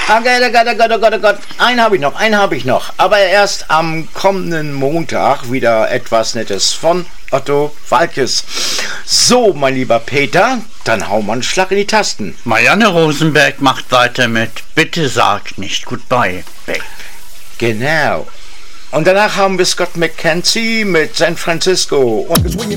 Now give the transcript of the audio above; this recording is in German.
Oh Gott. Einen habe ich noch. Aber erst am kommenden Montag wieder etwas Nettes von Otto Walkes. So, mein lieber Peter, dann hau mal einen Schlag in die Tasten. Marianne Rosenberg macht weiter mit Bitte sag nicht Goodbye, Babe. Genau. Und danach haben wir Scott McKenzie mit San Francisco. Und